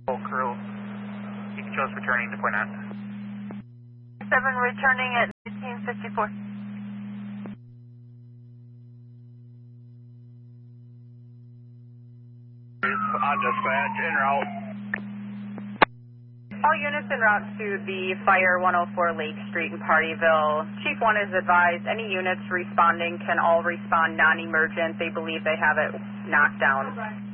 Full crew. You can show us returning to point out. 7 returning at 1854. On dispatch, en route. All units en route to the Fire 104 Lake Street in Partyville. Chief 1 is advised any units responding can all respond non-emergent. They believe they have it knocked down.